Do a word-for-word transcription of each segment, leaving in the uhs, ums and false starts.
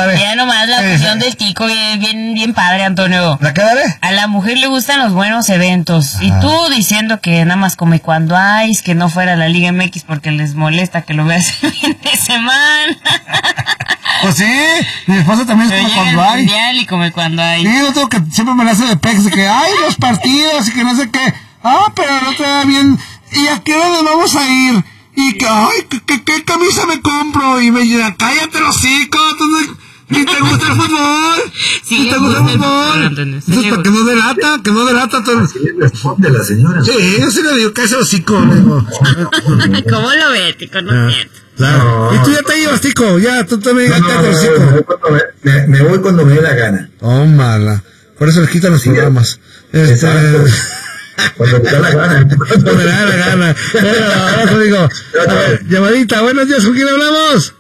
daré. Ya nomás la opinión del tico, bien, bien, bien padre, Antonio. ¿La qué daré? A la mujer le gustan los buenos eventos. Ajá. Y tú diciendo que nada más come cuando hay, que no fuera la Liga M X porque les molesta que lo veas el fin de semana. Pues sí, mi esposa también es como cuando hay. Mundial y come cuando hay. Sí, yo tengo que siempre me la hace de pex, de que hay los partidos y que no sé qué. Ah, pero no te da bien. ¿Y a qué hora nos vamos a ir? Y que, ay, ¿qué, qué, qué camisa me compro? Y me dice, cállate los hocico, ¿y te gusta el fútbol? Sí, ¿Y te gusta el fútbol? Entonces, para que no delata, que no delata todo. Así le responde la señora. Sí, yo sí le digo, cállate los hocico, le digo. ¿Cómo lo ves, tico? No es cierto. Claro. No. Y tú ya te ibas, tico, ya, tú también no, cállate los hocico. Me, me, me voy cuando me dé la gana. Oh, mala. Por eso les quitan los sí, programas. Este... Cuando me da la gana. Cuando me da la gana. Bueno, abrazo, digo. A ver, llamadita, buenos días, ¿con quién hablamos?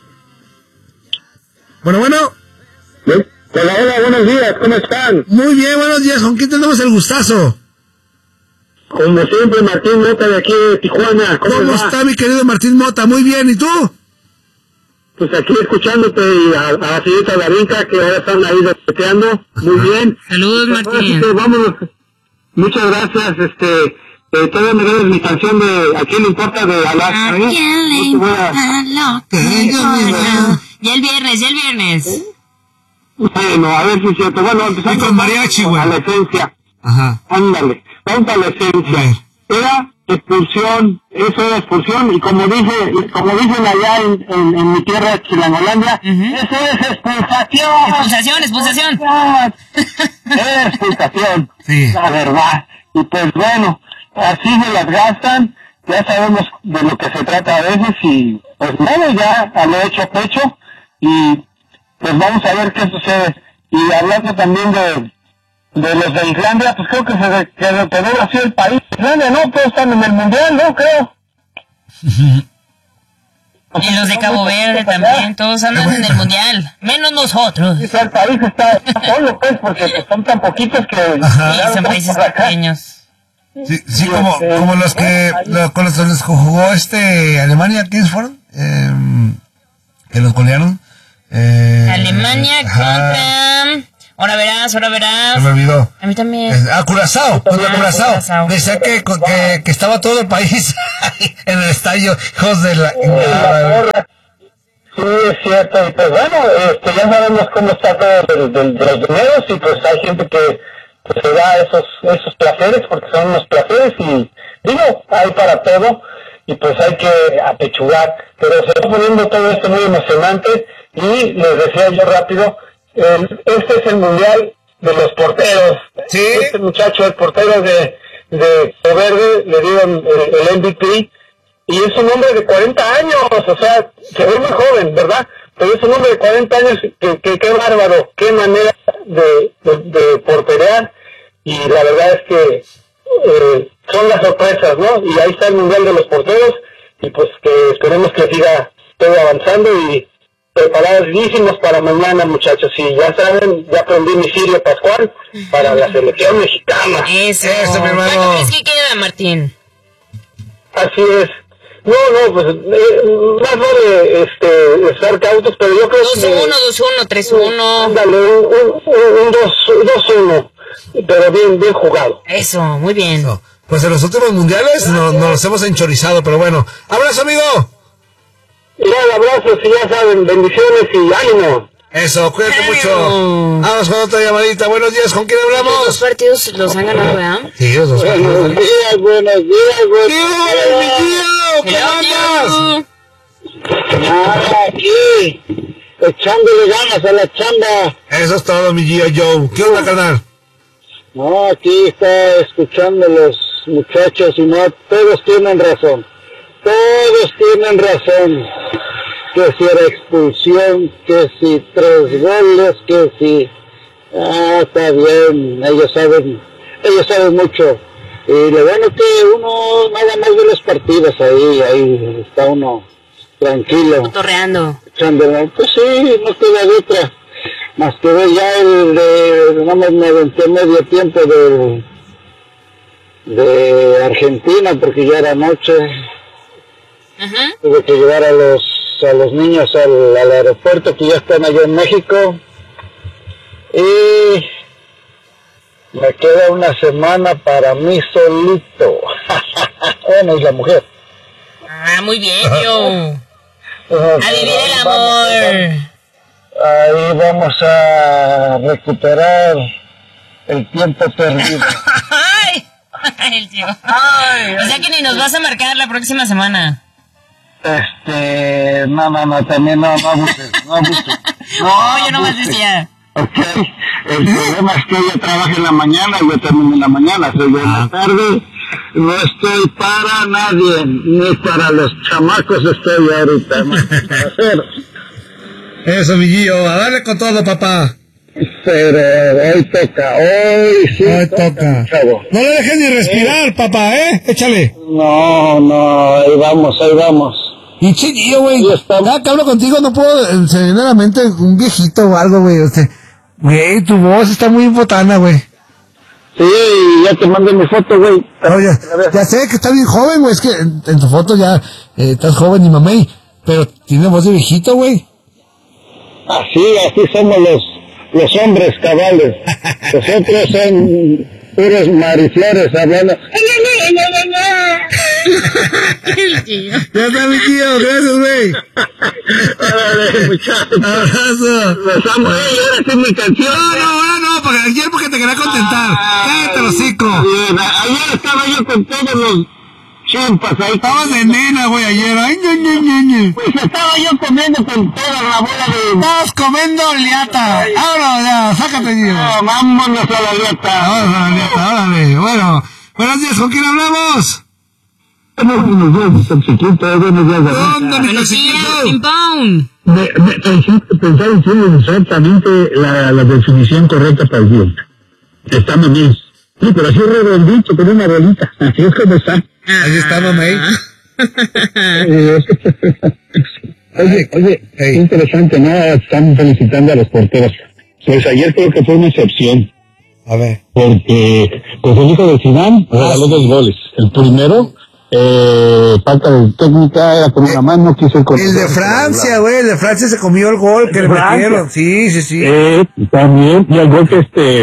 Bueno, bueno. Hola, hola, buenos días, ¿cómo están? Muy bien, buenos días, ¿con quién tenemos el gustazo? Como siempre, Martín Mota de aquí de Tijuana. ¿Cómo, ¿Cómo está mi querido Martín Mota? Muy bien, ¿y tú? Pues aquí escuchándote y a, a la señorita Darinka, que ahora están ahí despeteando. Muy bien. Saludos, Martín. Pues, vámonos. Muchas gracias, este, eh, todavía me debes mi canción de ¿A quién le importa? De Alaska, ¿eh? ¿A quién le importa lo que yo? Ya el viernes, ya el viernes. Bueno, a ver si es cierto. Bueno, empezamos con mariachi, güey. A la esencia. Ajá. Ándale, vamos a la esencia. Era expulsión, eso era expulsión, y como dice, como dicen allá en, en, en mi tierra, Chilangolandia, uh-huh. Eso es expulsación. Expulsación, expulsación. Es expulsación, sí. La verdad. Y pues bueno, así se las gastan, ya sabemos de lo que se trata a veces, y pues bueno, ya a lo hecho pecho, y pues vamos a ver qué sucede. Y hablando también de de los de Islandia, pues creo que se que quedó así el país. Islandia, no, todos están en el mundial, ¿no? Creo. Y los de Cabo Verde también, todos andan en el mundial, menos nosotros. Sí, el país está solo, pues, porque pues, son tan poquitos que... Ajá. Sí, son países pequeños. Sí, sí, como, como los que, lo, con los que les jugó este, Alemania, ¿quiénes fueron? Eh, que los golearon. Eh, Alemania contra... Ahora verás, ahora verás. Se me olvidó. A mí también. Ah, Curazao, contra ah, Curazao. Curazao. Decía que, que, que estaba todo el país en el estadio, hijos de la... Sí, la sí, es cierto. Y pues bueno, este, ya sabemos cómo está todo de, de, de los dineros, y pues hay gente que pues, se da esos, esos placeres, porque son unos placeres, y digo, hay para todo, y pues hay que apechugar. Pero se está poniendo todo esto muy emocionante, y les decía yo rápido, El, este es el mundial de los porteros. ¿Sí? Este muchacho, el portero de, de Verde, le dieron el, el M V P, y es un hombre de cuarenta años, o sea, se ve muy joven, ¿verdad? Pero es un hombre de cuarenta años, que, que, que bárbaro, qué manera de, de, de porterear, y la verdad es que eh, son las sorpresas, ¿no? Y ahí está el mundial de los porteros, y pues que esperemos que siga todo avanzando, y preparadísimos para mañana, muchachos. Y ya saben, ya aprendí mi Sirio Pascual para la selección mexicana. Eso, Eso, mi hermano. ¿Cuánto crees que queda, Martín? Así es. No, no, pues eh, más vale este, estar cautos, pero yo creo que... dos uno, dos uno, tres uno. Ándale, un, un, un dos uno, pero bien, bien jugado. Eso, muy bien. No, pues en los últimos mundiales nos no los hemos enchorizado, pero bueno. ¡Abrazo, amigo! Ya, abrazos, y ya saben, bendiciones y ánimo. Eso, cuídate ¡Ánimo! mucho. Vamos con otra llamadita. Buenos días, ¿con quién hablamos? Los partidos los han ganado, ¿verdad? Sí, los dos partidos. Buenos días, buenos días, buenos ¿Qué mi tío? ¿Qué andas? Nada, aquí, echándole ganas a la chamba. Eso es todo, mi Gio Joe. ¿Qué onda, carnal? No, aquí está escuchando los muchachos, y no, todos tienen razón. Todos tienen razón. Que si era expulsión, que si tres goles, que si... Ah, está bien, ellos saben, ellos saben mucho. Y lo bueno es que uno nada más ve los partidos ahí, ahí está uno tranquilo. Torreando. Echándole, pues sí, no queda de otra. Más que ver ya el de, nada más me aventé medio tiempo de, de Argentina, porque ya era noche. Ajá. Tuve que llevar a los a los niños al, al aeropuerto que ya están allá en México. Y me queda una semana para mí solito. Bueno, es la mujer. Ah, muy bien, yo. A vivir el amor. Ahí vamos a recuperar el tiempo perdido. Ay, el tío. Ay, o sea que ni nos vas a marcar la próxima semana. Este, no, no, no, también no, no abuses, no abuses. No, no, yo nomás decía. Ok, el problema es que ella trabaja en la mañana y yo también en la mañana, soy yo en la tarde. No estoy para nadie, ni para los chamacos estoy ahorita. Eso, mi Gio, a darle con todo, papá. Pero hoy toca, hoy sí. Hoy toca. Chavo. No le dejes ni respirar, eh. papá, ¿eh? Échale. No, no, ahí vamos, ahí vamos. Y che, Gio, güey, cada que hablo contigo no puedo encender la mente un viejito o algo, güey. Usted, güey, tu voz está muy botana, güey. Sí, ya te mandé mi foto, güey. No, ya, ya sé que está bien joven, güey. Es que en, en tu foto ya eh, estás joven y mamey. Pero tiene voz de viejito, güey. Así, así somos los, los hombres cabales. Nosotros son puros mariflores hablando. Ya está mi tío, gracias, güey. Órale, muchachos. Abrazo. Nos amo. Eh, ahora sí mi canción. No, no, no, no, porque ayer porque te quería contentar. Cállate el hocico. Bien, ayer estaba yo con todos los chimpas ahí. Estabas de nena, güey, ayer. Ay, ñe, ñe, ñe, ñe. Pues estaba yo comiendo con toda la bola de... Estabas comiendo liata. Ahora, ya, sácate, tío. No, vámonos a la liata. Vamos a la liata, órale. Bueno, buenos días, ¿con quién hablamos? Buenos días, Toxiquito. Buenos días, ¿Dónde, mi Buenos días, Toxiquito? ping-pong. Me, me, me hiciste pensar en sí exactamente la, la definición correcta para el día. Está mamey. Sí, pero así redondito, con una bolita. Así es como está. Ahí está, mamey. Oye, oye, es interesante, ¿no? Están felicitando a los porteros. Pues ayer creo que fue una excepción. A ver. Porque, pues el hijo de Zidane regaló dos goles. El primero, eh, falta de técnica, era con una mano, quiso ir con El de Francia, güey, el de Francia se comió el gol que le metieron. Sí, sí, sí. Eh, también, y el gol que este,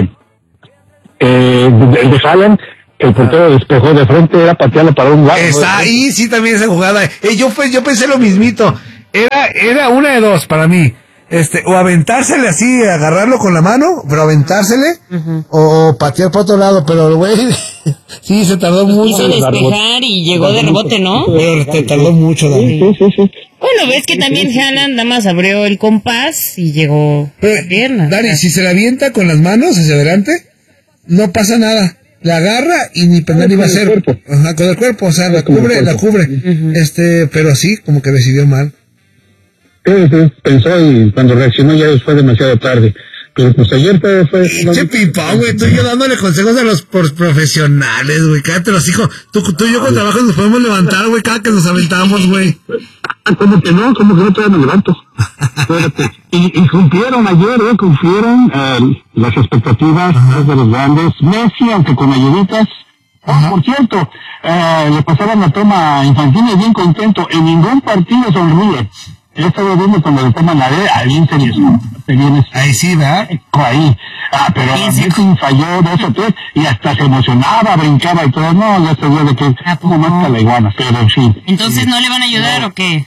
eh, el de Haaland, el portero despejó de frente, era patearlo para un lado. Está ahí, sí, también esa jugada. Eh, yo, pues, yo pensé lo mismito. Era, era una de dos para mí. Este, o aventársele así, agarrarlo con la mano, pero aventársele, uh-huh. o, o patear para otro lado, pero el güey, sí, se tardó mucho. Quiso despejar y llegó de rebote, ¿no? Pero te tardó mucho, Dani. Sí, sí, sí. Bueno, ves que también Haaland nada más abrió el compás y llegó pero, la pierna. Dani, si se la avienta con las manos hacia adelante, no pasa nada. La agarra y ni penal iba a ser. Ajá, con el cuerpo, o sea, la cubre, la cubre. Uh-huh. Este, pero sí, como que decidió mal. Sí, sí, pensó y cuando reaccionó ya fue demasiado tarde. Pero pues ayer fue... fue che pipa, güey, tú y yo dándole consejos a los profesionales, güey, cállate los hijos. Tú, tú y yo con trabajo nos podemos levantar, güey, cada que nos aventamos, güey. ¿Cómo que no? ¿Cómo que no todavía me levanto? Espérate. Y, y cumplieron ayer, ¿eh? Cumplieron eh, las expectativas Ajá. de los grandes. Messi, aunque con ayuditas. Oh, por cierto, eh, le pasaron la toma infantil y bien contento. En ningún partido sonríe. Yo estaba viendo cuando le toman la D, alguien se viene. Ahí sí, ¿verdad? Ahí. Ah, pero Messi falló dos o tres y hasta se emocionaba, brincaba y todo. No, ya se vio de que como más que la iguana, pero sí. Entonces, sí. ¿no le van a ayudar no. o qué?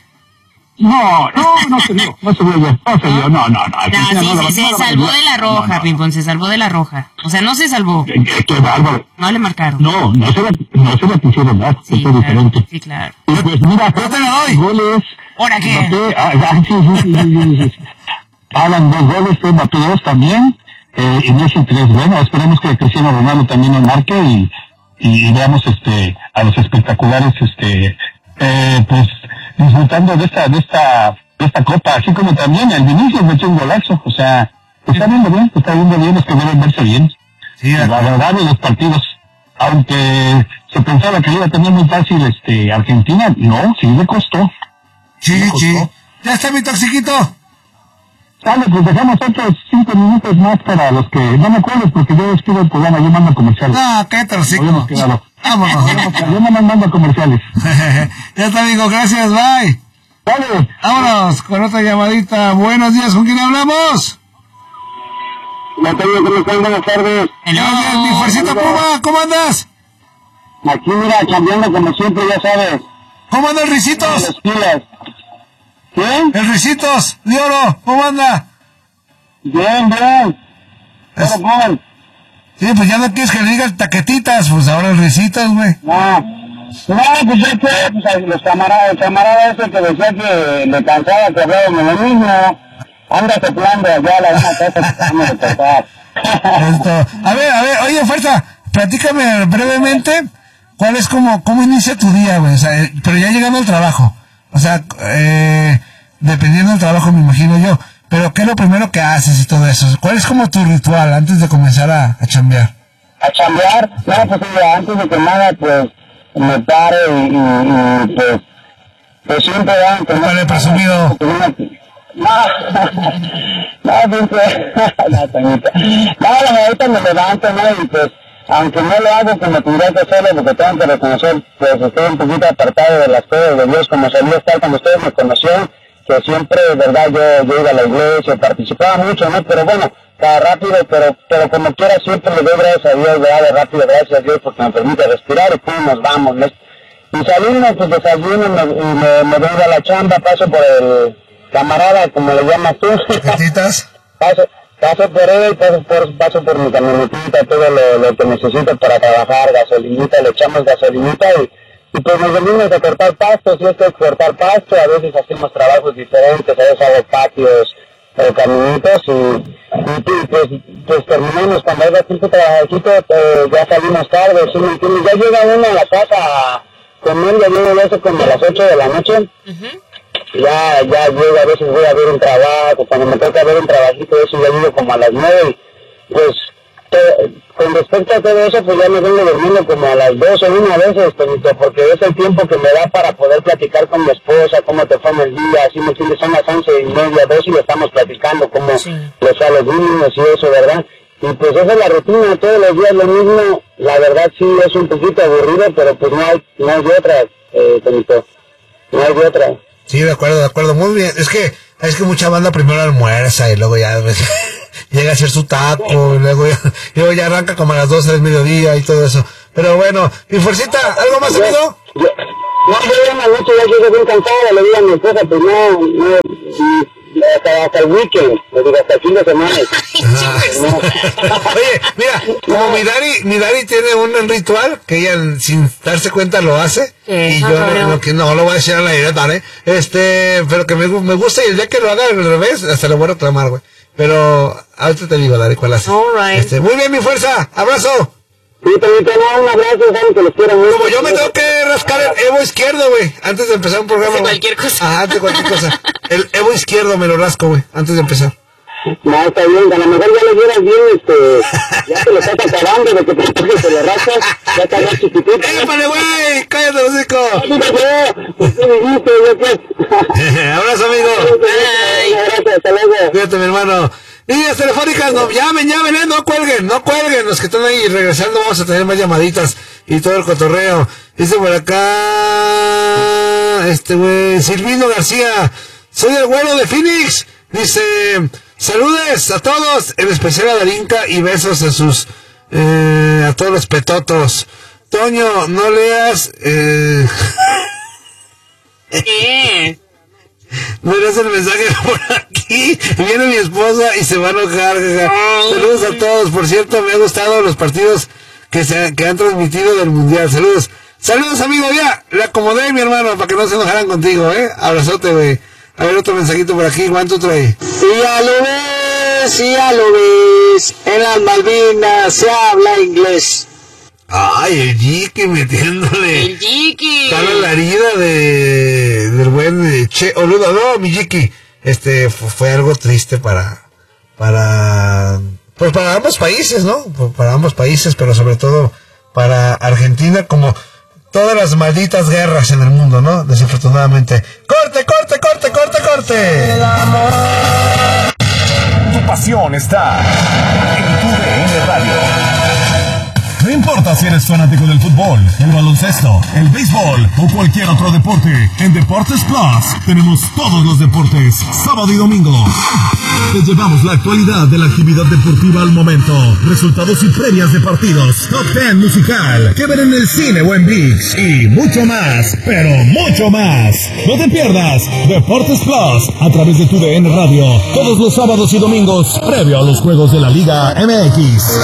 No, no, no se vio, no se vio, no se vio, no, no, no. No, sí, no, sí, se no, salvó no, de la roja, no, no. Pimpón, se salvó de la roja. O sea, no se salvó. Qué, qué, qué bárbaro. No le marcaron. No, no se la, no se la pusieron, ¿verdad? Sí, eso claro, es diferente. sí, claro. Y pues mira, no te la doy. Goles. ¿Ahora qué? Mbappé, ah, ah, sí, sí, sí, sí, sí, sí. Hablan dos goles, fue Mbappé dos también, eh, y Messi tres. Bueno, esperemos que Cristiano Ronaldo también nos marque y, y, y veamos este, a los espectaculares, este, eh, pues, disfrutando de esta, de esta, de esta copa, así como también el Vinicius metió un golazo, o sea, está viendo bien, está viendo bien, es que deben verse bien. Sí, la verdad de los partidos, aunque se pensaba que iba a tener muy fácil este Argentina, no, sí le costó. Sí, le costó. Sí. Ya está mi Toxiquito. Dale, pues dejamos otros cinco minutos más para los que no me acuerdo porque yo despido el programa, yo mando comerciales. Ah, qué Toxico. Vámonos, yo no me mando comerciales. Ya está, amigo, gracias, bye. Dale. Vámonos con otra llamadita. Buenos días, ¿con quién hablamos? Natalia, ¿cómo estás? Buenas tardes. Buenos días, mi fuercita Puma, ¿cómo andas? Aquí, mira, cambiando como siempre, ya sabes. ¿Cómo anda el Ricitos? Las pilas. ¿Qué? El Ricitos, de oro, ¿cómo anda? Bien, bien. Es- Todo bien. Sí, pues ya no quieres que le digas taquetitas, pues ahora el Ricitos, güey. No, no, pues es que pues, los camaradas, el camarada ese que decía que le cansaba que hablábamos lo mismo, anda soplando allá la una cosa que vamos a cortar. Esto. A ver, a ver, oye, Fuerza, platícame brevemente cuál es como, cómo inicia tu día, güey, o sea, eh, pero ya llegando al trabajo, o sea, eh, dependiendo del trabajo me imagino yo, pero ¿qué es lo primero que haces y todo eso? ¿Cuál es como tu ritual antes de comenzar a, a chambear? A chambear, no, pues mira, antes de que nada, pues, me pare y, y, y pues, pues siempre dan... Vale, presumido. No, no, siempre, no, Toñita. No, bueno, ahorita me levanto, ¿no? Y pues, aunque no lo hago como tendría que hacerlo, porque tengo que reconocer, pues estoy un poquito apartado de las cosas de Dios, como solía estar cuando ustedes me conocieron, que siempre, verdad, yo, yo iba a la iglesia, participaba mucho, ¿no? Pero bueno, cada rápido, pero, pero como quiera, siempre le doy gracias a Dios, ¿verdad? De rápido, gracias a Dios, porque me permite respirar y pues nos vamos, ¿no? Y salimos, pues desayuno, me, y me, me vengo a la chamba, paso por el camarada, como le llamas tú. ¿Taquetitas? paso, paso por él, paso por, paso por mi camionetita, todo lo, lo que necesito para trabajar, gasolinita, le echamos gasolinita y, y pues nos venimos a cortar pastos, y esto es cortar pasto, a veces hacemos trabajos diferentes, a veces hago patios o caminitos y, y, y pues, pues terminamos cuando haya tiempo trabajito, eh, ya salimos tarde, ¿sí me entiendes? Ya llega uno a la casa a comer, ya llego a eso como a las ocho de la noche. Ujú. Ya, ya llego, a veces voy a ver un trabajo, cuando me toca ver un trabajito, eso ya llego como a las nueve, y pues, te, con respecto a todo eso, pues ya me vengo durmiendo como a las doce, una veces, porque es el tiempo que me da para poder platicar con mi esposa, cómo te fue en el día, así me entiendes, son las once y media, doce, y estamos platicando cómo Sí. les fue a los niños y eso, ¿verdad? Y pues esa es la rutina, todos los días lo mismo, la verdad sí es un poquito aburrido, pero pues no hay, no hay de otra, eh, Tonito, no hay de otra. Sí, de acuerdo, de acuerdo, muy bien. Es que, es que mucha banda primero almuerza y luego ya pues, llega a hacer su taco, y luego ya, y luego ya arranca como a las doce del mediodía y todo eso. Pero bueno, mi fuercita, ¿algo más, amigo? Yo, no, yo en la noche ya llego bien cansada, le digo a mi esposa, pues no, no, y hasta, hasta el weekend, le digo, hasta el fin de semana. Ah. Oye, mira, como mi Dari, mi Dari tiene un ritual que ella sin darse cuenta lo hace, Eh, y yo no, no, no. no, que no lo voy a decir a la directa, ¿eh? Este, pero que me, gu- me gusta y el día que lo haga al revés, hasta lo voy a reclamar, güey. Pero ahorita te digo, Dari, cuál hace. All right. Este, muy bien, mi fuerza, abrazo. Sí, Tonito, no, un abrazo, saben que los quiero mucho. Como yo me tengo que rascar el Evo izquierdo, güey, antes de empezar un programa. De güey. cualquier cosa. Ajá, antes de cualquier cosa. El Evo izquierdo me lo rasco, güey, antes de empezar. No, está bien, a lo mejor ya lo vieras bien, este, ya te lo estás acabando de que te que te lo rascas, ya está más chiquitito. ¡Épale, güey! ¡Cállate, hocico! ¿Qué pasó? Pues tú dijiste, yo qué. Abrazo, amigo. Bye. Un abrazo, hasta luego. Cuídate, mi hermano. Líneas telefónicas, no, llamen, llamen, eh, no cuelguen, no cuelguen. Los que están ahí regresando vamos a tener más llamaditas y todo el cotorreo. Dice por acá, este güey, Silvino García, soy el güero de Phoenix. Dice, saludes a todos, en especial a Darinka y besos a sus, eh, a todos los petotos. Toño, no leas, eh... ¿Qué? No leas el mensaje por aquí. Viene mi esposa y se va a enojar. Jaja. Saludos a todos. Por cierto, me han gustado los partidos que se que han transmitido del mundial. Saludos. Saludos, amigo. Ya, le acomodé, mi hermano, para que no se enojaran contigo, ¿eh? Abrazote, güey. A ver, otro mensajito por aquí. ¿Cuánto trae? Y ya lo ves, y ya lo ves, en las Malvinas se habla inglés. Ay, el Jiki metiéndole. El Jiki. Está la herida de, del buen eh, Che Oluda. No, mi Jiki. Este, fue, fue algo triste para, para, pues para ambos países, ¿no? Para ambos países, pero sobre todo para Argentina, como todas las malditas guerras en el mundo, ¿no? Desafortunadamente. ¡Corte, corte, corte, corte, corte! Tu pasión está en tu D N Radio. No importa si eres fanático del fútbol, el baloncesto, el béisbol o cualquier otro deporte, en Deportes Plus tenemos todos los deportes, sábado y domingo. Te llevamos la actualidad de la actividad deportiva al momento, resultados y previas de partidos, top ten musical, que ver en el cine o en ViX y mucho más, pero mucho más. No te pierdas Deportes Plus a través de tu D N Radio, todos los sábados y domingos, previo a los juegos de la Liga M X.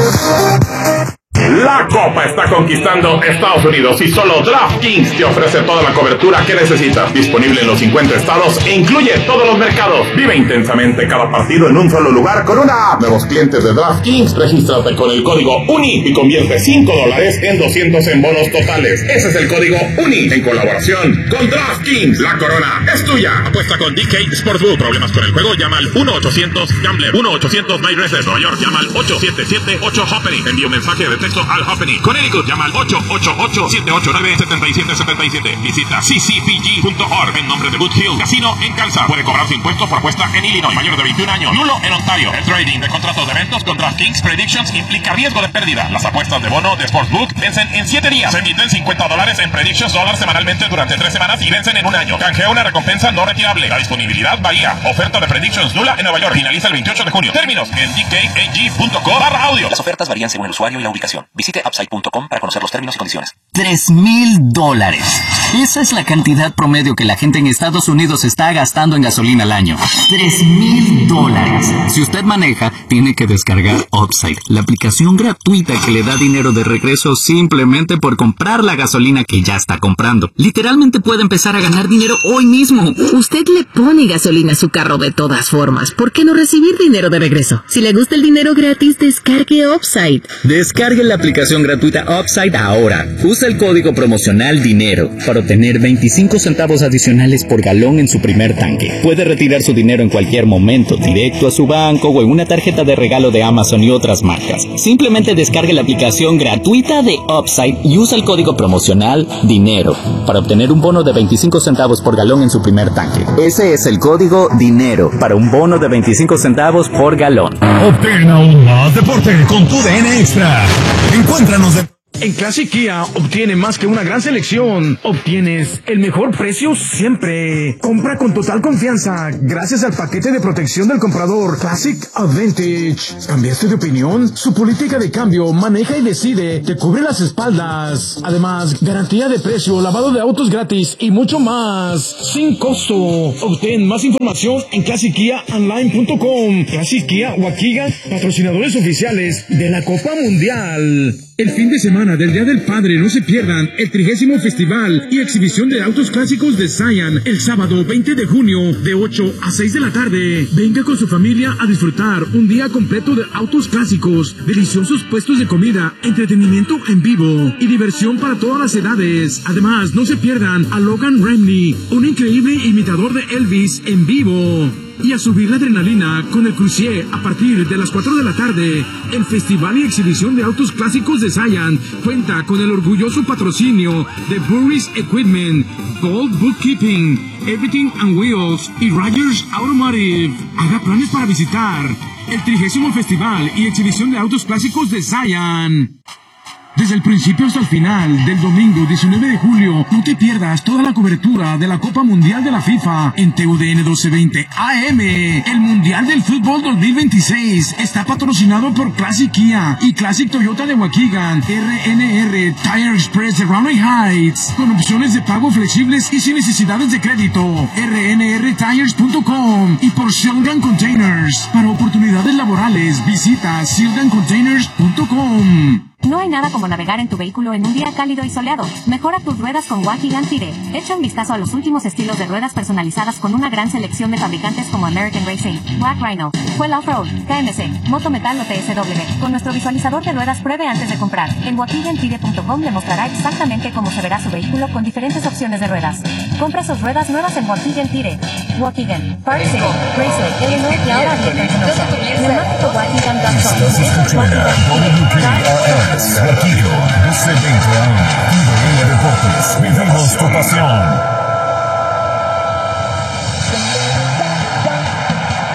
La Copa está conquistando Estados Unidos y solo DraftKings te ofrece toda la cobertura que necesitas. Disponible en los cincuenta estados e incluye todos los mercados. Vive intensamente cada partido en un solo lugar con una app. Nuevos clientes de DraftKings, regístrate con el código UNI y convierte cinco dólares en doscientos en bonos totales. Ese es el código UNI en colaboración con DraftKings. La corona es tuya. Apuesta con D K Sportsbook. Problemas con el juego, llama al uno ochocientos Gambler. uno ochocientos My Restless. Nueva York, llama al ocho siete siete ocho Happening. Envía un mensaje de texto al Happening. Connecticut, llama al ocho ocho ocho siete ocho nueve siete siete siete siete. Visita c c p g punto org en nombre de Good Hill Casino en Kansas. Puede cobrarse impuestos por apuesta en Illinois. Mayor de veintiún años. Nulo en Ontario. El trading de contratos de eventos con DraftKings Predictions implica riesgo de pérdida. Las apuestas de bono de Sportsbook vencen en siete días. Se emiten cincuenta dólares en Predictions dólares semanalmente durante tres semanas y vencen en un año. Canjea una recompensa no retirable. La disponibilidad varía. Oferta de Predictions Nula en Nueva York. Finaliza el veintiocho de junio. Términos en d k a g punto co barra audio. Las ofertas varían según el usuario y la ubicación. Visite upside punto com para conocer los términos y condiciones. Tres mil dólares. Esa es la cantidad promedio que la gente en Estados Unidos está gastando en gasolina al año. Tres mil dólares. Si usted maneja, tiene que descargar Upside, la aplicación gratuita que le da dinero de regreso simplemente por comprar la gasolina que ya está comprando. Literalmente puede empezar a ganar dinero hoy mismo. Usted le pone gasolina a su carro de todas formas. ¿Por qué no recibir dinero de regreso? Si le gusta el dinero gratis, descargue Upside. Descargue la aplicación gratuita Upside ahora. Usa el código promocional DINERO para obtener veinticinco centavos adicionales por galón en su primer tanque. Puede retirar su dinero en cualquier momento, directo a su banco o en una tarjeta de regalo de Amazon y otras marcas. Simplemente descargue la aplicación gratuita de Upside y usa el código promocional DINERO para obtener un bono de veinticinco centavos por galón en su primer tanque. Ese es el código DINERO para un bono de veinticinco centavos por galón. Obtén aún más deporte con tu D N Extra. Encuéntranos de... En Classic Kia obtiene más que una gran selección. Obtienes el mejor precio siempre. Compra con total confianza gracias al paquete de protección del comprador Classic Advantage. ¿Cambiaste de opinión? Su política de cambio, maneja y decide, te cubre las espaldas. Además, garantía de precio, lavado de autos gratis y mucho más sin costo. Obtén más información en classic kia online punto com. Classic Kia Waukegan, patrocinadores oficiales de la Copa Mundial. El fin de semana del Día del Padre no se pierdan el trigésimo Festival y Exhibición de Autos Clásicos de Zion el sábado veinte de junio de ocho a seis de la tarde. Venga con su familia a disfrutar un día completo de autos clásicos, deliciosos puestos de comida, entretenimiento en vivo y diversión para todas las edades. Además, no se pierdan a Logan Remney, un increíble imitador de Elvis en vivo. Y a subir la adrenalina con el Crucier a partir de las cuatro de la tarde. El Festival y Exhibición de Autos Clásicos de Zion cuenta con el orgulloso patrocinio de Burris Equipment, Gold Bookkeeping, Everything and Wheels y Rogers Automotive. Haga planes para visitar el trigésimo Festival y Exhibición de Autos Clásicos de Zion. Desde el principio hasta el final del domingo diecinueve de julio, no te pierdas toda la cobertura de la Copa Mundial de la FIFA en T U D N doce veinte A M. El Mundial del Fútbol dos mil veintiséis está patrocinado por Classic Kia y Classic Toyota de Waukegan, R N R Tire Express de Raleigh Heights, con opciones de pago flexibles y sin necesidades de crédito, R N R tires punto com y por Shilgan Containers. Para oportunidades laborales, visita shilgan containers punto com. No hay nada como navegar en tu vehículo en un día cálido y soleado. Mejora tus ruedas con Waukegan Tire. Echa un vistazo a los últimos estilos de ruedas personalizadas con una gran selección de fabricantes como American Racing, Black Rhino, Fuel Offroad, K M C, Moto Metal o T S W. Con nuestro visualizador de ruedas, pruebe antes de comprar. En waukegan tire punto com le mostrará exactamente cómo se verá su vehículo con diferentes opciones de ruedas. Compra sus ruedas nuevas en Waukegan Tire. Waukegan, Park City, Bracelet, Illinois y ahora abierto en Kenosha. Neumático Waukegan punto com. Eso es Waukegan Tire. Guaquillo, doce veinte A M, I D N Deportes, vivimos tu pasión. El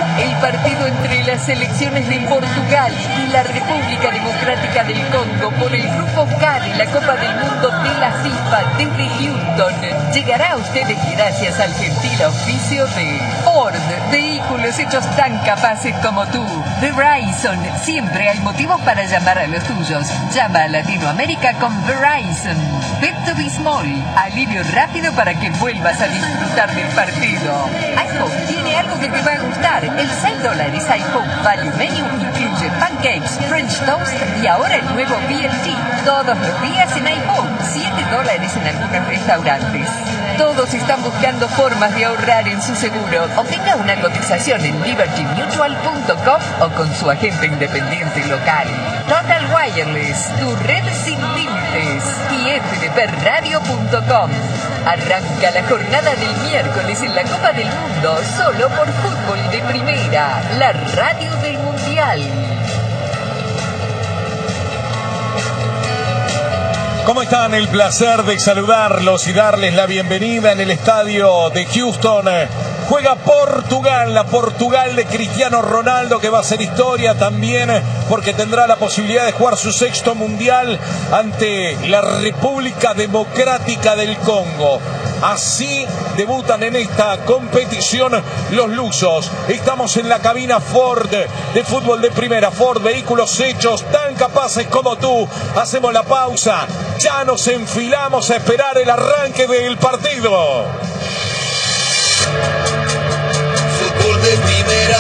partido entre las selecciones de Portugal y la República Democrática del Congo por el Grupo K de la Copa del Mundo de la FIFA desde Houston llegará a ustedes gracias al gentil auspicio de Ford, vehículos hechos tan capaces como tú. Verizon, siempre hay motivos para llamar a los tuyos. Llama a Latinoamérica con Verizon. Pepto Bismol, alivio rápido para que vuelvas a disfrutar del partido. iPhone tiene algo que te va a gustar. El seis dólares iPhone Value Menu incluye pancakes, French toast y ahora el nuevo B L T. Todos los días en iPhone, siete dólares en algunos restaurantes. Todos están buscando formas de ahorrar en su seguro. Obtenga una cotización en liberty mutual punto com o con su agente independiente local. Total Wireless, tu red sin límites. Y f d p radio punto com. Arranca la jornada del miércoles en la Copa del Mundo solo por Fútbol de Primera, la radio del Mundial. ¿Cómo están? El placer de saludarlos y darles la bienvenida en el estadio de Houston. Juega Portugal, la Portugal de Cristiano Ronaldo, que va a hacer historia también porque tendrá la posibilidad de jugar su sexto mundial ante la República Democrática del Congo. Así debutan en esta competición los lusos. Estamos en la cabina Ford de Fútbol de Primera. Ford, vehículos hechos tan capaces como tú. Hacemos la pausa. Ya nos enfilamos a esperar el arranque del partido. Fútbol de Primera.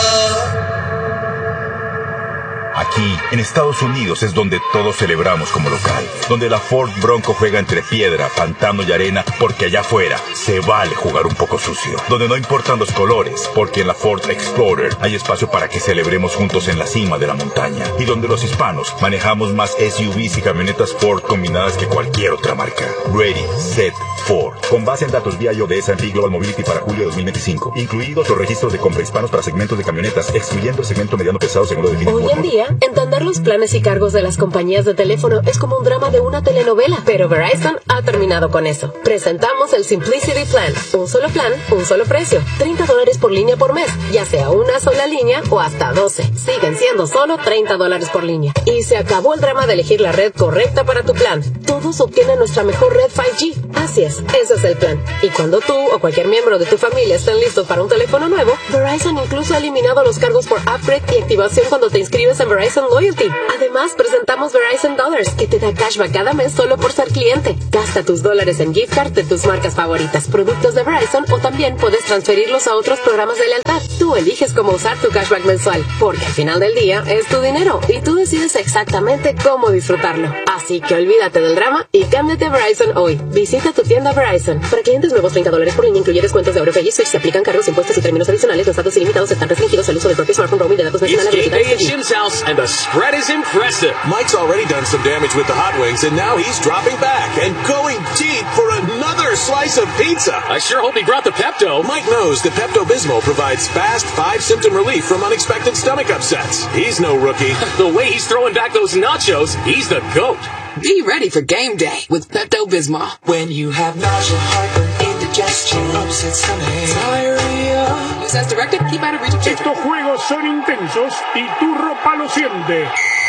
Aquí, en Estados Unidos, es donde todos celebramos como local. Donde la Ford Bronco juega entre piedra, pantano y arena, porque allá afuera se vale jugar un poco sucio. Donde no importan los colores, porque en la Ford Explorer hay espacio para que celebremos juntos en la cima de la montaña. Y donde los hispanos manejamos más S U Vs y camionetas Ford combinadas que cualquier otra marca. Ready, Set, Ford. Con base en datos B I O de S and P Global Mobility para julio de dos mil veinticinco. Incluidos los registros de compra hispanos para segmentos de camionetas, excluyendo el segmento mediano pesado según lo define Hoy en día, entender los planes y cargos de las compañías de teléfono es como un drama de una telenovela, pero Verizon ha terminado con eso. Presentamos el Simplicity Plan. Un solo plan, un solo precio. treinta dólares por línea por mes, ya sea una sola línea o hasta doce. Siguen siendo solo treinta dólares por línea. Y se acabó el drama de elegir la red correcta para tu plan. Todos obtienen nuestra mejor red cinco G. Así es, ese es el plan. Y cuando tú o cualquier miembro de tu familia estén listos para un teléfono nuevo, Verizon incluso ha eliminado los cargos por upgrade y activación cuando te inscribes en Verizon Loyalty. Además, presentamos Verizon Dollars, que te da cashback cada mes solo por ser cliente. Gasta tus dólares en gift card de tus marcas favoritas, productos de Verizon, o también puedes transferirlos a otros programas de lealtad. Tú eliges cómo usar tu cashback mensual, porque al final del día es tu dinero y tú decides exactamente cómo disfrutarlo. Así que olvídate del drama y cámbiate a Verizon hoy. Visita tu tienda Verizon. Para clientes nuevos, treinta dólares por línea, incluye descuentos de Oro Pay y Switch. Se aplican cargos, impuestos y términos adicionales. Los datos ilimitados están restringidos al uso del propio smartphone roaming de datos nacionales. It's K K at Jim's house, and the spread is impressive. Mike's already done some damage with the hot wings, and now he's dropping back and going deep for another slice of pizza. I sure hope he brought the Pepto. Mike knows that Pepto-Bismol provides fast, five-symptom relief from unexpected stomach upsets. He's no rookie. The way he's throwing back those nachos, he's the GOAT. Be ready for game day with Pepto-Bismol. When you have nausea, heartburn, indigestion, upset stomach, diarrhea. Use as directed. Keep out of reach of children. Estos juegos son intensos y tu ropa lo siente.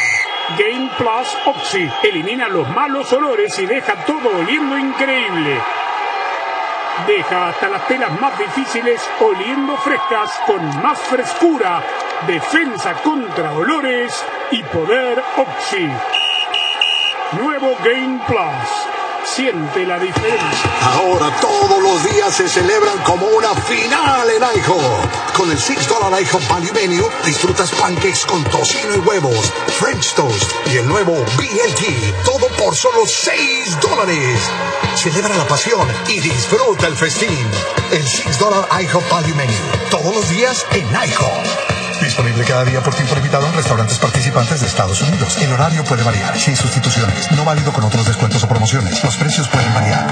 Game Plus Oxy elimina los malos olores y deja todo oliendo increíble. Deja hasta las telas más difíciles oliendo frescas con más frescura, defensa contra olores y poder Oxy. Nuevo Game Plus. Siente la diferencia. Ahora todos los días se celebran como una final en IHOP. Con el seis dólares IHOP Value Menu disfrutas pancakes con tocino y huevos, French toast y el nuevo B L T. Todo por solo seis dólares. Celebra la pasión y disfruta el festín. El seis dólares IHOP Value Menu. Todos los días en IHOP. Disponible cada día por tiempo limitado en restaurantes participantes de Estados Unidos. El horario puede variar, sin sustituciones. No válido con otros descuentos o promociones. Los precios pueden variar.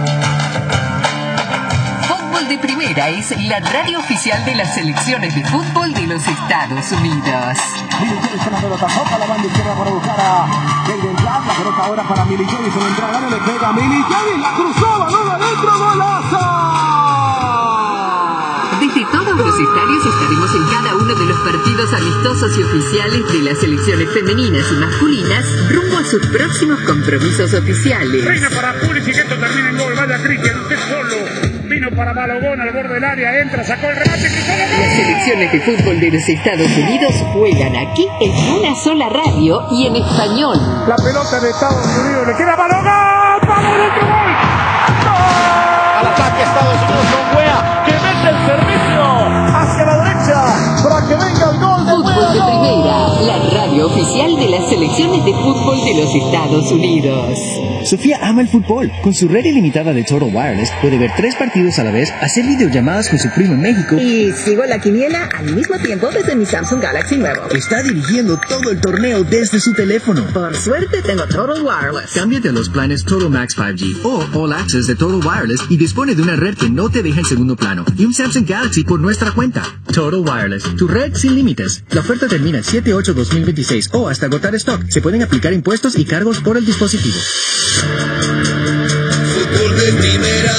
Fútbol de Primera es la radio oficial de las selecciones de fútbol de los Estados Unidos. Militari con la pelota, toca la banda izquierda para buscar a Jaden Black. La pelota ahora para Militari, se le entra a Gane, le pega a Militari, la cruzó, balón adentro, golazo. Desde toda Universitarios estaremos en cada uno de los partidos amistosos y oficiales de las selecciones femeninas y masculinas rumbo a sus próximos compromisos oficiales. Reina para Pulisic, que esto termina en gol. Vaya Cristian, usted solo. Vino para Malogón al borde del área, entra, sacó el remate. Las selecciones de fútbol de los Estados Unidos juegan aquí en una sola radio y en español. La pelota de Estados Unidos le queda Malogón. ¡Vamos, otro gol! Al ataque Estados Unidos con Wea, que mete el servicio hacia la derecha para que venga el gol de Fútbol de Primera, la radio oficial de las selecciones de fútbol de los Estados Unidos. Sofía ama el fútbol. Con su red ilimitada de Total Wireless puede ver tres partidos a la vez, hacer videollamadas con su primo en México y sigo la quiniela al mismo tiempo desde mi Samsung Galaxy nuevo. Está dirigiendo todo el torneo desde su teléfono. Por suerte tengo Total Wireless. Cámbiate a los planes Total Max cinco G o All Access de Total Wireless y dispone de una red que no te deja en segundo plano y un Samsung Galaxy por nuestra cuenta. Total Wireless, tu red sin límites. La oferta termina el siete ocho dos mil veintiséis o hasta agotar stock. Se pueden aplicar impuestos y cargos por el dispositivo. Fútbol de Primera.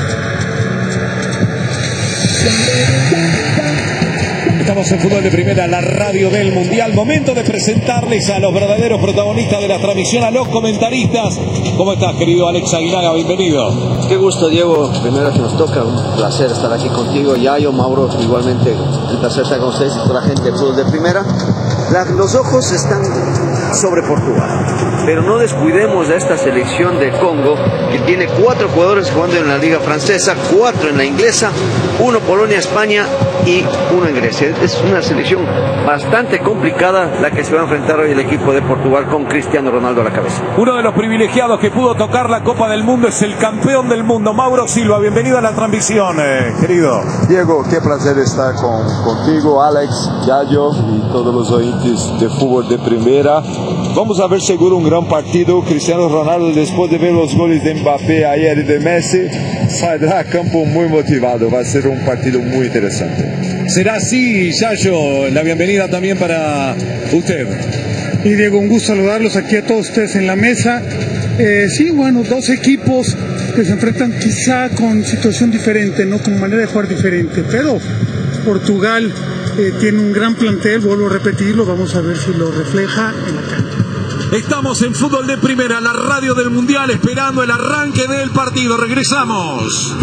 Estamos en Fútbol de Primera, la radio del Mundial. Momento de presentarles a los verdaderos protagonistas de la transmisión, a los comentaristas. ¿Cómo estás, querido Alex Aguinaga? Bienvenido. Qué gusto, Diego. Primero que nos toca, un placer estar aquí contigo. Yayo, Mauro, igualmente un placer estar con ustedes y toda la gente de Fútbol de Primera. La, los ojos están sobre Portugal, pero no descuidemos a esta selección de Congo, que tiene cuatro jugadores jugando en la liga francesa, cuatro en la inglesa, uno Polonia, España y uno en Grecia. Es una selección bastante complicada la que se va a enfrentar hoy el equipo de Portugal con Cristiano Ronaldo a la cabeza. Uno de los privilegiados que pudo tocar la Copa del Mundo es el campeón del mundo, Mauro Silva. Bienvenido a la transmisión, eh, querido. Diego, qué placer estar con, contigo, Alex, Yayo y todos los oyentes de Fútbol de Primera. Vamos a ver seguro un gran partido. Cristiano Ronaldo, después de ver los goles de Mbappé ayer y de Messi, saldrá a campo muy motivado. Va a ser un partido muy interesante. Será así, Yayo. La bienvenida también para usted. Y Diego, un gusto saludarlos aquí a todos ustedes en la mesa. Eh, sí, bueno, dos equipos que se enfrentan quizá con situación diferente, ¿no? Con manera de jugar diferente, pero Portugal eh, tiene un gran plantel, vuelvo a repetirlo, vamos a ver si lo refleja en la cancha. Estamos en Fútbol de Primera, la radio del Mundial, esperando el arranque del partido. Regresamos.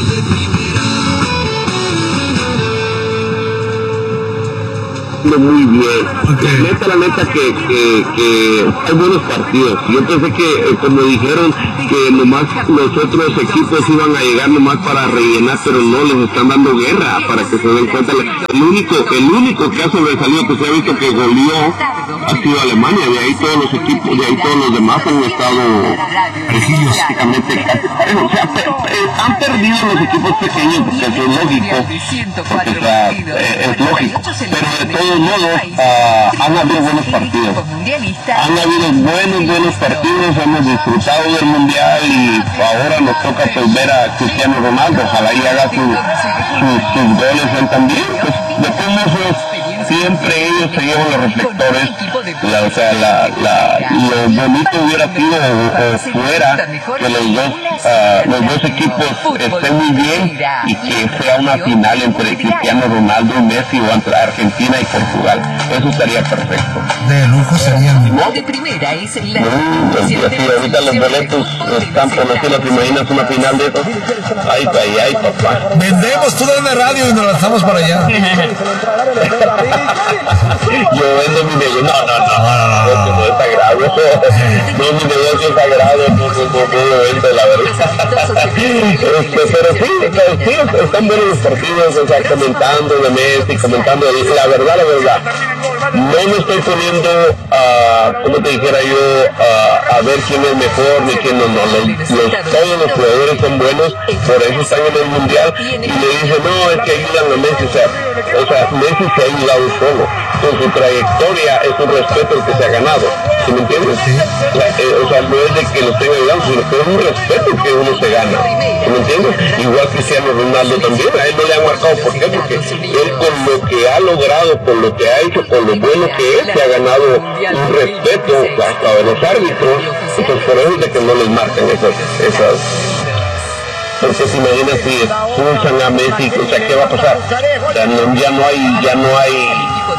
Muy bien, okay. Neta, la neta que, que, que hay buenos partidos. Yo pensé que, eh, como dijeron, que nomás los otros equipos iban a llegar nomás para rellenar, pero no, les están dando guerra para que se den cuenta. El único, el único que ha sobresalido, que se ha visto que goleó, ha sido Alemania. De ahí todos los equipos, de ahí todos los demás han estado prácticamente casi parejos. O sea, pe, pe, han perdido los equipos pequeños, porque eso es lógico, porque o sea, eh, es lógico, pero de todos modos uh, han habido buenos partidos, han habido buenos, buenos partidos, hemos disfrutado del Mundial y ahora nos toca pues ver a Cristiano Ronaldo, ojalá y haga su, su, sus goles él también, pues de todos modos siempre ellos se llevan los reflectores, la, o sea, la, la, lo bonito hubiera sido o, o fuera que los dos, uh, los dos equipos estén muy bien y que sea una final entre Cristiano Ronaldo y Messi o entre Argentina y Portugal. Eso estaría perfecto. De lujo sería mi ¿No? De primera es la no, sí, ahorita los boletos están por decir, ¿te imaginas una final de eso? Ay, ay, ay, papá. Vendemos tú de radio y nos lanzamos para allá. Yo vendo mi negocio. No, no, no, no, no, no, no es sagrado. No, mi negocio es sagrado, no, no, no lo vendo, la verdad. Este, pero sí, sí, están buenos los partidos, o sea, comentando de Messi, comentando de la verdad, la verdad. No me estoy poniendo a, uh, como te dijera yo, uh, a ver quién es mejor ni quién no, no. Los, los, todos los jugadores son buenos, por eso están en el Mundial. Y le dicen, no, es que ayudan a Messi, o sea, o sea, Messi se ha ayudado solo. Con su trayectoria es un respeto el que se ha ganado. ¿Sí me entiendes? Sí. La, eh, o sea, no es de que lo estén ayudando, sino que es un respeto que uno se gana. ¿Sí me entiendes? Igual Cristiano Ronaldo también, a él no le han marcado. ¿Por qué? Porque él con lo que ha logrado, con lo que ha hecho, con lo bueno que es, se ha ganado un respeto hasta de los árbitros. Entonces por eso es de que no les marcan esas... esas porque si imaginas si expulsan a Messi, o sea, ¿qué va a pasar? O sea, no, ya no hay, ya no hay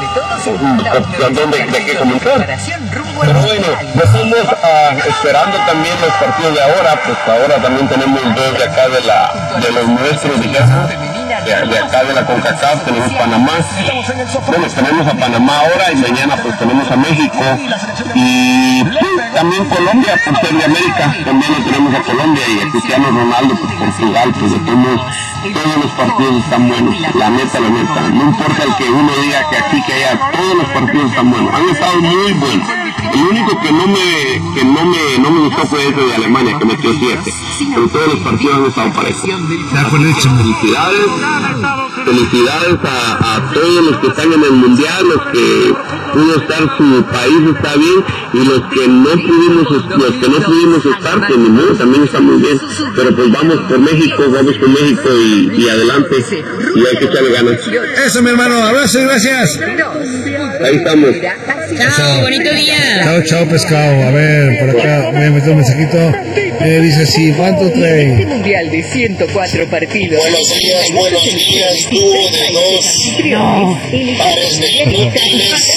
dónde de qué comenzar. Pero bueno, estamos uh, esperando también los partidos de ahora, pues ahora también tenemos dos de acá de la de los nuestros, digamos, de, de acá de la CONCACAF, tenemos Panamá, bueno, tenemos a Panamá ahora y mañana pues tenemos a México y sí, también Colombia, por ser de América, también lo tenemos a Colombia y a Cristiano Ronaldo, pues Portugal, pues tenemos, todos los partidos están buenos, la neta, la neta, no importa el que uno diga que aquí, que allá, todos los partidos están buenos, han estado muy buenos. El único que no me que no me no me gustó fue ese de Alemania, que metió siete, pero todos los partidos han estado parejos. Felicidades, felicidades a, a todos los que están en el mundial, los que pudo estar su país está bien y los que no pudimos los que no pudimos estar, pues ni modo, también está muy bien, pero pues vamos por México, vamos por México y, y adelante y hay que echarle ganas. Eso, mi hermano, abrazo y gracias. Ahí estamos. Chao, bonito día. Chao, chao, pescado. A ver, por acá voy a meter un mensajito. Eh, dice así, ¿cuánto trae? Este mundial de ciento cuatro partidos. Buenos días, buenos días, dúo de dos pares de inútiles.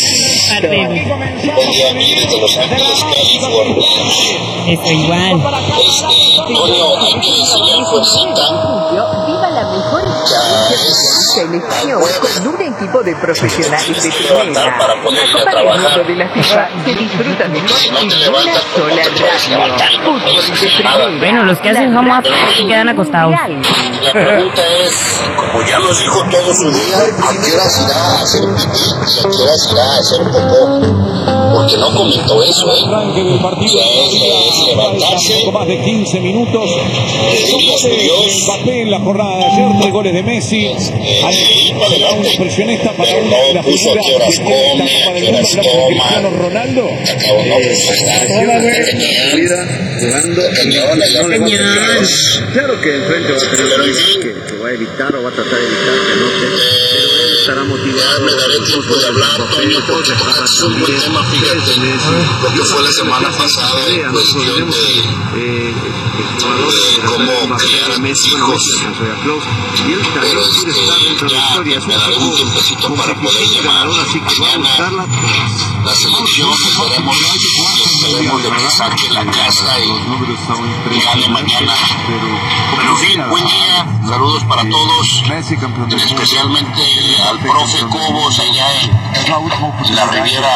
Buen día, aquí desde Los Ángeles, California. Eso igual. Este, Antonio, hay que enseñar fuercita. Viva la mejor selección con un equipo de profesionales de primera. Para poder ir a trabajar. De la FIFA se disfruta mejor Si no te en una levantas, sola no te puedes levantar. Fútbol de primera. Bueno, los que hacen home office se quedan acostados. La pregunta es, como ya nos dijo todo su día, ¿a qué horas irá a hacer pipí y a qué horas irá a hacer popó? Porque no comentó eso, ¿eh? O sea, es, es levantarse. Más de quince minutos. Pedirle a su Dios. Mbappé en la jornada de ayer, tres goles de Messi. Eh, para adelante. Impresionista para Pero una de no las puso a qué horas come, a qué horas Cristiano toma. Ronaldo. Acabó, no, pues jugando. Cañón, allá Dios. Claro que enfrente va a tener un que, que va a evitar o va a tratar de evitar que no te, pero él estará motivado. Ya me daré tiempo de hablar, Toño, porque tocaste un buen tema, fíjate, lo que fue la semana pasada en cuestión de, de cómo criar a mis hijos. Pero este, ya me daré un tiempecito para poder llamar mañana la selección, esperemos, esperemos de que saque la casa y gane mañana. Pero en fin, buen día, saludos para todos, especialmente al profe Cobos allá en la Riviera.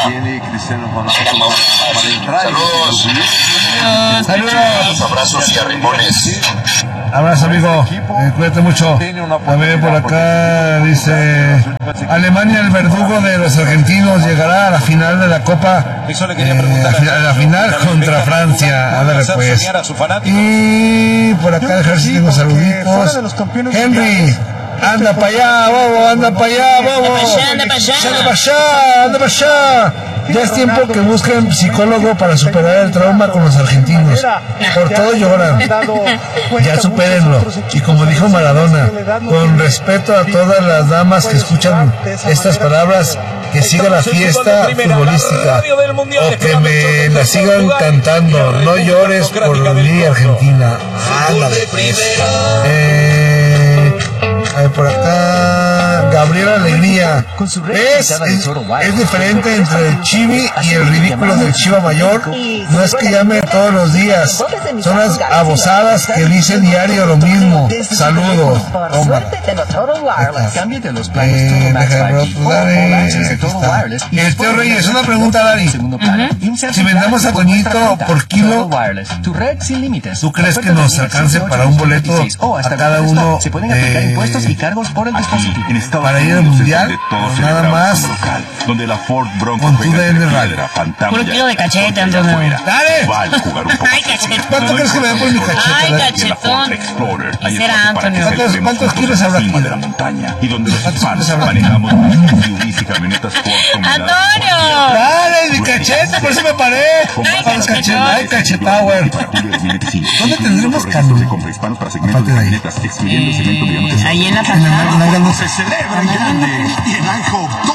Saludos. Saludos. Abrazos y arrimones. Abrazo, amigo. Eh, cuídate mucho. A ver, por acá dice: Alemania, el verdugo de los argentinos, llegará a la final de la Copa. Eh, a la final contra Francia. Ándale, pues. Y por acá, dejar si tengo saluditos. Henry. Anda para allá, bobo, anda para allá, bobo. Anda para allá, anda para allá, anda para allá. Ya es tiempo que busquen psicólogo para superar el trauma con los argentinos. Por todo lloran. Ya supérenlo. Y como dijo Maradona, con respeto a todas las damas que escuchan estas palabras, que siga la fiesta futbolística o que me la sigan cantando. No llores por mí, Argentina. Ándale, pues. Eh, a ver, por acá, Gabriel Alegría. ¿Ves? Es, es diferente entre el chibi y el ridículo del Chiva Mayor. No es que llame todos los días. Son las abusadas que dicen diario lo mismo. Saludos. Omar. Cámbiate los planes Total Max cinco G o All Access de Total Wireless. El Teo Reyes, una pregunta, Dari. Si vendemos a Toñito por kilo, tu red sin límites. ¿tú crees que nos alcance para un boleto a cada uno? Se pueden aplicar impuestos y cargos por el dispositivo. Para ir al mundial, nada más donde la Ford Bronco con tu D N Radio. Puro kilo de cachete, Antonio. ¡Dale! Ay, cachetón. ¿Cuánto crees que me da por mi cachete? Ay, cachetón. ¿Qué será, Antonio? ¿Cuántos, ¿Cuántos kilos habrá aquí? De la montaña y donde los fans manejamos S U Vs y camionetas Ford combinadas. ¡Antonio! ¡Dale, mi cachete! Por eso me paré. Ay, cachete. Ay, cachetower. ¿Dónde tendremos camión? Aparte de ahí. Eh, ahí en la fachada. Se celebra en grande y en IHOP todos los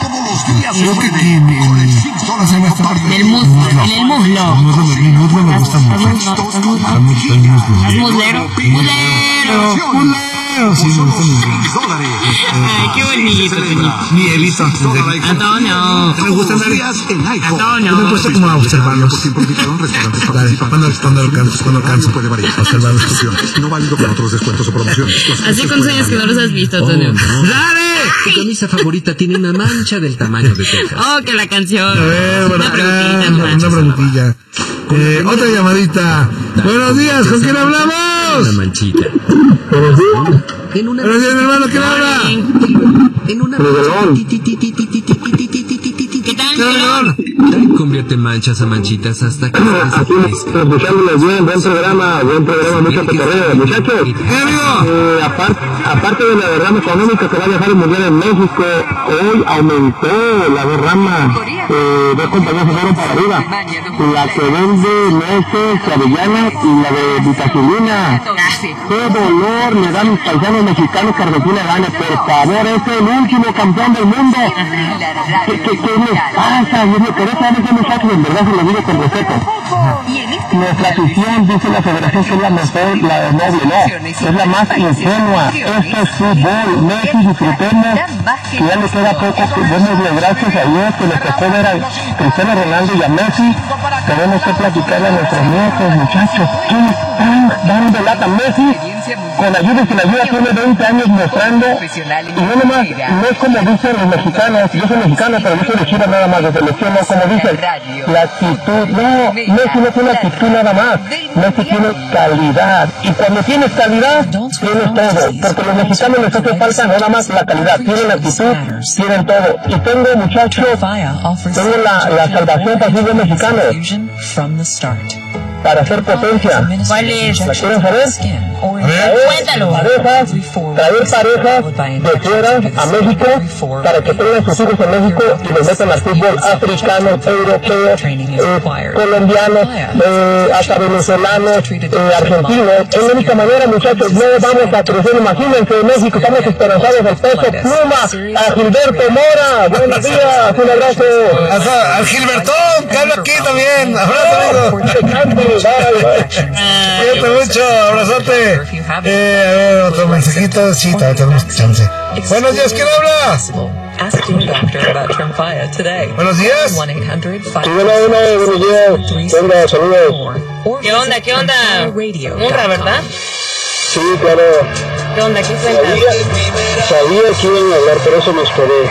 Creo que aquí en el muslo. En el muslo. Mi muslo me gusta mucho. ¿Es muslero? ¡Muslero! ¡Muslero! Sí, me gusta mucho. Ay, qué bonito. Miguelito. Antonio. ¿Te me gusta andar? Antonio. Yo me he puesto como a observarlos. Cuando alcanzo, cuando alcanzo. Observarlos. No válido con otros descuentos o promociones. ¿Hace cuántos años que no los has visto, Antonio? ¡Dale! Tu camisa favorita tiene una mancha del tamaño de Texas. Oh, que la canción. A ver, por una acá, preguntita, una preguntilla. Eh, otra llamadita. Buenos días, ¿con quién hablamos? Una manchita. En una Buenos días, mi hermano, ¿quién habla? En una ¿Qué tal? Convierte manchas a manchitas hasta que se desaparezca. Escuchándoles bien, buen programa, buen programa, mucho cotorreo. Muchachos, eh, aparte, aparte de la derrama económica que va a dejar el Mundial en México, hoy aumentó la derrama, eh, dos compañías se fueron para arriba, la que vende nueces, avellana y la de vitacilina. Qué dolor le dan los paisanos mexicanos que Argentina gane, por favor, es el último campeón del mundo. ¿Qué, qué, qué les pasa? Yo no quería saber ese muchacho, en verdad se lo digo con respeto. Nuestra afición dice la federación que es la mejor, la noble, no, es la más ingenua. Esto es fútbol, Messi, disfrutemos, que ya le queda poco, que démosle gracias a Dios que le tocó ver a Cristiano Ronaldo y a Messi. Tenemos que platicarle a nuestros nietos, muchachos, ¿qué están dando lata? Messi, con ayuda y sin ayuda, tiene veinte años mostrando, y no nomás, no es como dicen los mexicanos, yo soy mexicano, pero no soy de Chivas nada más, de selección, no, como dicen, la actitud, no, Messi no tiene actitud nada más, Messi tiene calidad, y cuando tienes calidad, tienes todo, porque los mexicanos les hace falta nada más la calidad, tienen actitud, tienen todo, y tengo muchachos, tengo la, la salvación para ser mexicano, para hacer potencia. ¿Cuál es? ¿La quieren saber? Cuéntalo. Parejas, traer parejas de fuera a México para que tengan sus hijos en México y los metan al fútbol africano, europeo, eh, colombiano, eh, hasta venezolano, eh, argentino. Es la única manera, muchachos, no vamos a crecer. Imagínense, en México estamos esperanzados al peso pluma, a Gilberto Mora. Buenos días, un abrazo. Al Gilbertón, que habla aquí también. Abrazo, amigo. Cuídate mucho, abrazote. Eh, a ver, otro mensajito. Sí, todavía tenemos chance. Buenos días, ¿quién habla? Buenos días. Hola, hola, buenos días. ¿Qué onda? Saludos. ¿Qué onda? ¿Qué onda? Murra, ¿verdad? Sí, claro. ¿Qué onda? ¿Qué cuentas? Sabía que iban a hablar, por eso me esperé.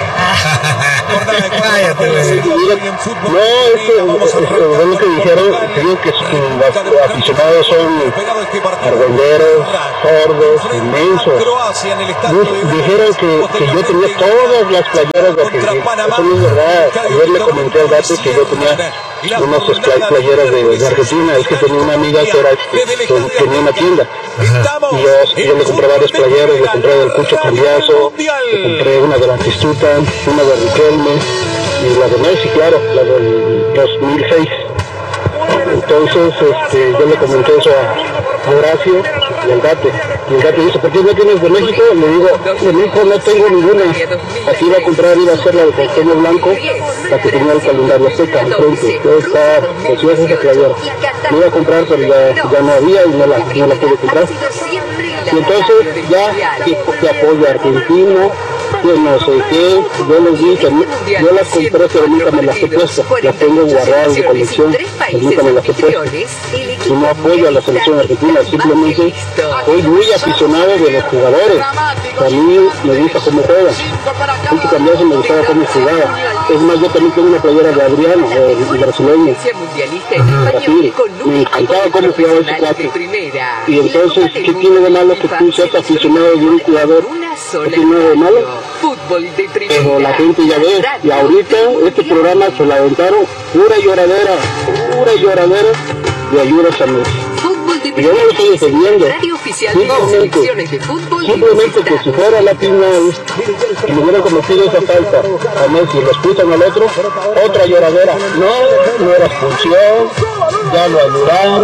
Cállate, güey. No, es que es lo que dijeron, creo que los aficionados son argüenderos, sordos, inmensos. Dijeron que, que yo tenía todas las playeras de Argentina. Eso no es verdad. Ayer le comenté al gato que yo tenía unas playeras de, de Argentina. Es que tenía una amiga que, era, que, que tenía una tienda. Y yo, yo le compré varias playeras, le compré del Cucho Cambiazo, le compré una de la Tistuta, una de Riquelme y la de Messi, claro, la del dos mil seis. Entonces este, yo le comenté eso a Horacio y al gato. Y el gato dice, ¿por qué no tienes de México? Le digo, de México no tengo ninguna. Así iba a comprar, iba a hacer la de Cuauhtémoc Blanco, la que tenía el calendario azteca enfrente. Yo estaba preciosa esa playera. Me iba a comprar, pero ya, ya no había y no la, no la pude comprar. Y entonces ya que, que apoyo argentino, que no sé qué, yo les dije, yo las compré pero nunca me las he puesto, las tengo guardadas de colección, pero nunca me las he puesto. Y no apoyo a la selección argentina, simplemente soy muy aficionado de los jugadores. A mí me gusta cómo juegan. Mucho cambiazo me gustaba cómo jugaba. Es más, yo también tengo una playera de Adriano, el brasileño, Brasil. Me encantaba cómo jugaba ese cuatro. Y entonces, ¿qué tiene de malo que tú seas aficionado de un jugador? ¿Qué tiene de malo? Pero la gente ya ve, y ahorita este programa se la aventaron pura lloradera, pura lloradera de ayudas a Messi. Y yo no lo estoy defendiendo, simplemente, simplemente que si fuera la final y le hubieran cometido esa falta a Messi y lo expulsan al otro, otra lloradera. No, no era expulsión, ya lo anularon.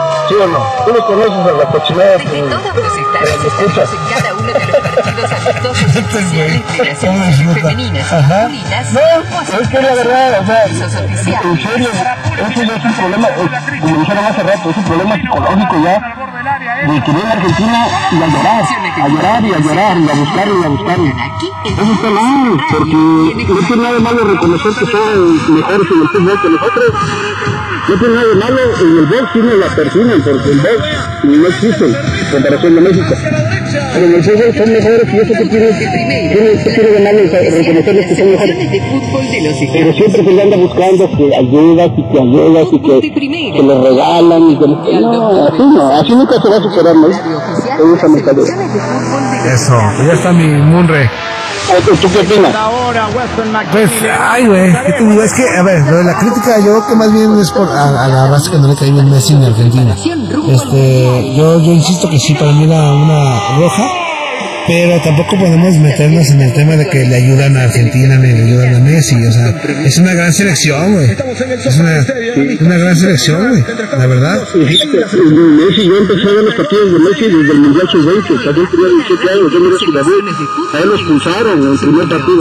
¿Sí o no? ¿Tú los conoces a la cochinada que me escuchas? Cada uno de los partidos amistosos oficiales de las selecciones femeninas y masculinas. No, es que la verdad, o sea, en serio, eso ya es un problema, eh, como dijeron hace rato, es un problema psicológico ya, de que viene a Argentina y a llorar, a llorar y a llorar, y a buscar y a buscar. Eso está mal, porque no tiene nada de malo reconocer que son mejores en el fútbol que nosotros. No tiene nada de malo en el box, sino la persona, porque el box no existe en comparación de México. Pero en el fútbol son mejores y eso que tiene, tiene, que tiene de malo reconocerles que son mejores. Pero siempre se le anda buscando que ayudas y que ayudas y que, que le regalan y que no, así no, así nunca se va a superar, ¿no? Es esa mentalidad. Eso, ya está mi Munre. ¿Tú qué opinas? Pues, ay, güey, ¿qué te digo? Es que, a ver, lo de la crítica, yo creo que más bien es por a, a la raza que no le cae bien Messi en Argentina. Este, yo, yo insisto que sí, para mí era una roja, pero tampoco podemos meternos en el tema de que le ayudan a Argentina ni le ayudan a Messi. O sea, es una gran selección, güey. Es una, una gran selección, güey, la verdad. Messi, yo empecé a ver los partidos de Messi desde el Mundial sub veinte, o sea, yo tenía diecisiete años, yo miré su debut, a él lo expulsaron en el primer partido,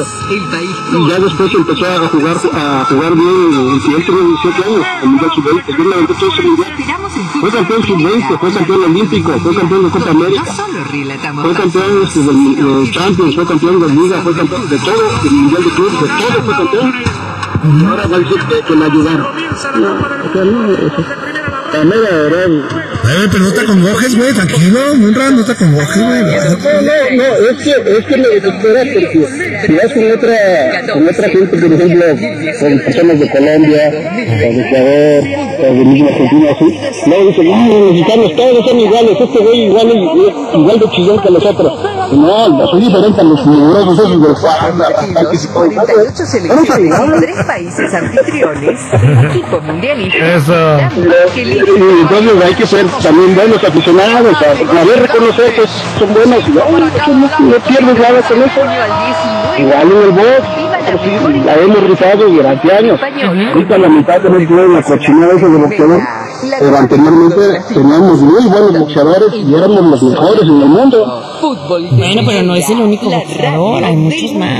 y ya después empezó a jugar a jugar bien, y él tenía diecisiete años, el Mundial sub veinte, yo me aventé todo ese Mundial, fue campeón sub veinte, fue campeón olímpico, fue campeón de Copa América, fue campeón de, de Champions, fue campeón de Liga, fue campeón de todo, del Mundial de Clubes, de todo fue campeón, y ahora va a decir que, que le ayudaron. No, o sea, no, eso. También la verdad. Ay, pero no te congojes, güey, tranquilo, Munra, no te congojes, güey. No, no, no, es que, es que me desespera porque si vas con otra, con otra gente, por ejemplo, con personas de Colombia, o de Ecuador, o de misma Argentina, así, luego dicen, no, los mexicanos todos son iguales, este güey igual, igual de chillón que los otros. No, soy diferente a los mugrosos esos del cuarenta y ocho selecciones y tres países anfitriones, el equipo mundialista. Eso. Entonces hay que ser también buenos aficionados, a, a ver, reconocer que son buenos, no, no, no pierdes nada con eso. Igual en el box, la hemos rifado durante años. Ahorita la mitad de los la cochinada esa de boxeador, pero anteriormente teníamos muy buenos boxeadores y éramos los mejores en el mundo. Bueno, pero no es el único boxeador, hay muchos más.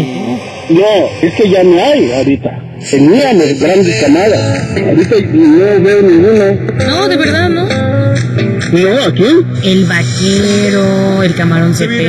No, es que ya no hay ahorita. Teníamos grandes camadas. Ahorita no veo ninguno. No, de verdad, ¿no? No, ¿a quién? El Vaquero, el Camarón Cepeda.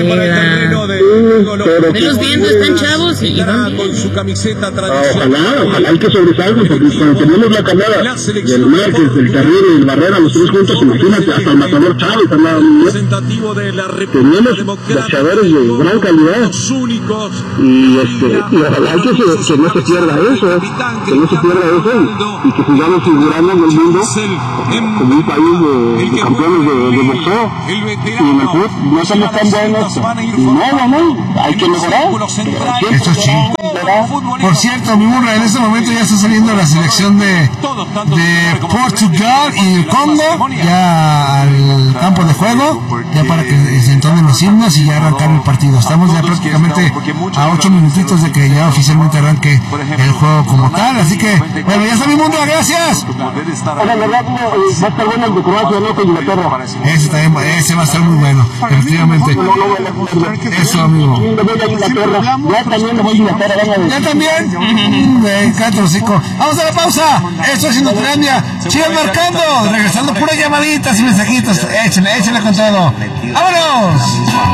De los vientos están chavos y van con su camiseta tradicional. Ojalá, ojalá hay que sobresalgan, porque cuando tenemos la camada del Márquez, del Carrero y del Barrera, los tres juntos, imagínate, hasta el Matador Chávez, teníamos boxeadores de gran calidad. Y este, y ojalá que, se, que no se pierda eso, que no se pierda eso, y que sigamos figurando en el mundo como un país de, de campeones de, de boxeo. Y en el club no somos tan buenos. No, no, no, hay que mejorar. Eso sí. Por cierto, mi burra, en este momento ya está saliendo la selección de, de Portugal y el Congo ya al campo de juego, ya para que se entonen los himnos y ya arrancar el partido. Estamos ya prácticamente a ocho minutitos de que ya oficialmente arranque el juego como tal, así que, bueno, ya está mi mundo, gracias. La verdad, va a estar bueno el de Croacia, no con Inglaterra. Ese también, ese va a estar muy bueno, efectivamente. Eso, amigo. Ya también le voy a Inglaterra. ¿Ya también? Me encanta el hocico. Vamos a la pausa. Esto es Indotilandia. Sigan marcando. Regresando puras llamaditas y mensajitos. Échenle, échenle con todo. ¡Vámonos!